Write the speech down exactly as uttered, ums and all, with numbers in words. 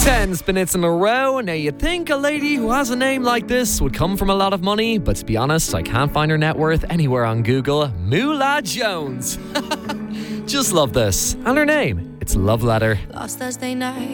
Ten spinets in a row. Now you'd think a lady who has a name like this would come from a lot of money, but to be honest, I can't find her net worth anywhere on Google. Moolah Jones. Just love this. And her name, it's Love Letter. Last Thursday night.